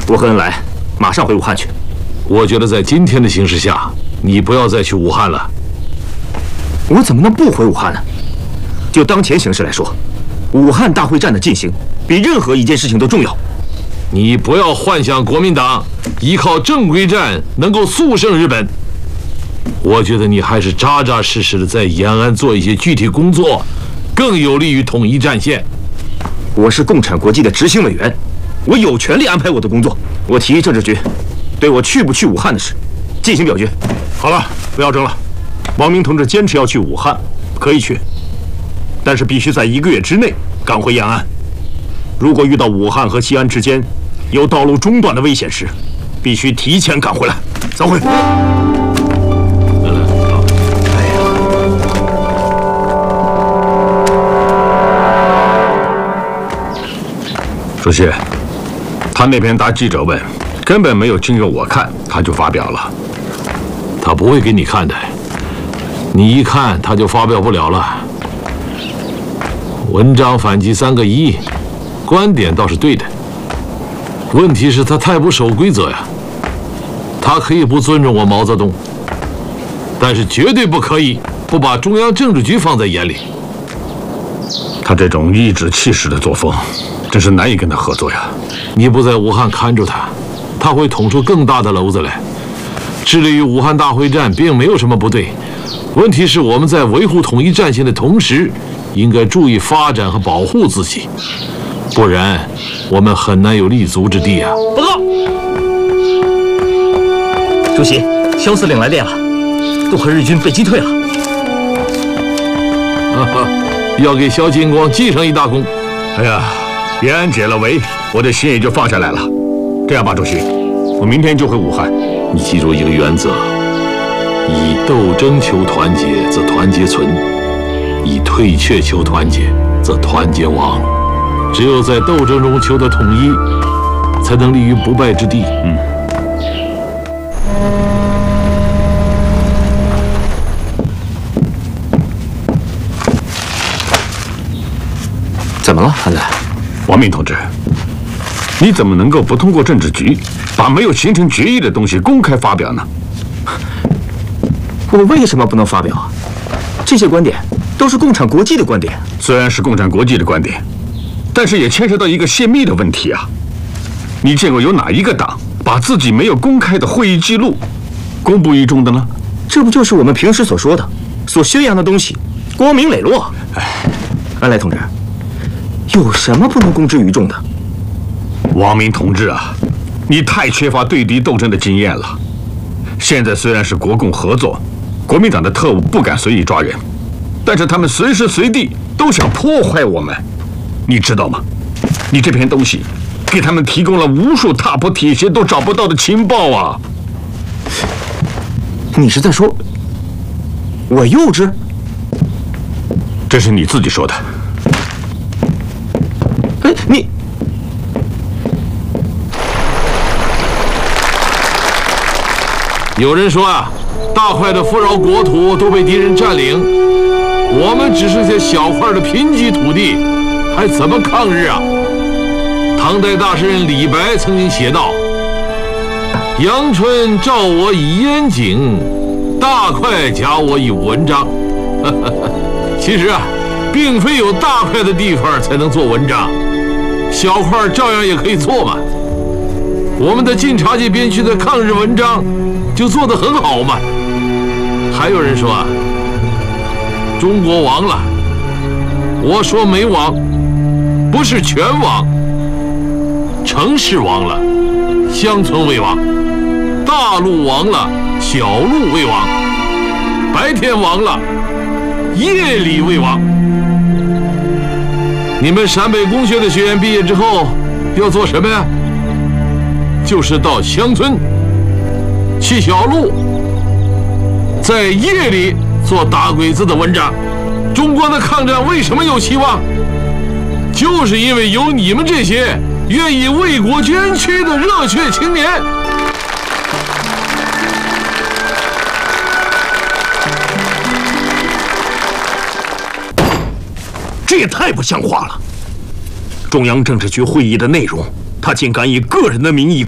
我和恩来马上回武汉去。 我觉得在今天的形势下，你不要再去武汉了。 我怎么能不回武汉呢？就当前形势来说，武汉大会战的进行比任何一件事情都重要。 你不要幻想国民党依靠正规战能够速胜日本。我觉得你还是扎扎实实的在延安做一些具体工作，更有利于统一战线。 我是共产国际的执行委员，我有权利安排我的工作。我提议政治局对我去不去武汉的事进行表决。 好了，不要争了。王明同志坚持要去武汉，可以去，但是必须在1个月之内赶回延安。如果遇到武汉和西安之间有道路中断的危险时，必须提前赶回来。散会。主席，他那篇答记者问，根本没有经过我看，他就发表了。 他不会给你看的，你一看他就发表不了了。文章反击3个1，观点倒是对的，问题是他太不守规则呀。他可以不尊重我毛泽东，但是绝对不可以不把中央政治局放在眼里。 他这种颐指气使的作风，真是难以跟他合作呀。 你不在武汉看住他，他会捅出更大的篓子来。致力于武汉大会战并没有什么不对，问题是我们在维护统一战线的同时，应该注意发展和保护自己，不然我们很难有立足之地啊。 报告，主席，肖司令来电了，渡河日军被击退了。 要给肖金光记上一大功。 哎呀，延安解了围，我的心也就放下来了。这样吧，主席，我明天就回武汉。 你记住一个原则：以斗争求团结，则团结存；以退却求团结，则团结亡。只有在斗争中求得统一，才能立于不败之地。 怎么了，韩仔？ 王明同志，你怎么能够不通过政治局，把没有形成决议的东西公开发表呢？ 我为什么不能发表啊？这些观点都是共产国际的观点。 虽然是共产国际的观点，但是也牵涉到一个泄密的问题啊！你见过有哪一个党把自己没有公开的会议记录公布于众的呢？ 这不就是我们平时所说的、所宣扬的东西，光明磊落？安来同志，有什么不能公之于众的？ 王明同志啊，你太缺乏对敌斗争的经验了。现在虽然是国共合作，国民党的特务不敢随意抓人，但是他们随时随地都想破坏我们，你知道吗？你这篇东西给他们提供了无数踏破铁鞋都找不到的情报啊！ 你是在说我幼稚？ 这是你自己说的。 哎，你有人说啊，大块的富饶国土都被敌人占领，我们只剩下小块的贫瘠土地，还怎么抗日啊？唐代大诗人李白曾经写道：“阳春照我以烟景，大块夹我以文章。”其实啊，并非有大块的地方才能做文章，小块照样也可以做嘛。我们的晋察冀边区的抗日文章就做得很好嘛。还有人说啊，中国亡了，我说没亡，不是全亡，城市亡了，乡村未亡；大陆亡了，小路未亡；白天亡了，夜里未亡。你们陕北工学的学员毕业之后要做什么呀？就是到乡村去小路，在夜里做打鬼子的文章。中国的抗战为什么有希望？就是因为有你们这些愿意为国捐躯的热血青年。 这也太不像话了！中央政治局会议的内容，他竟敢以个人的名义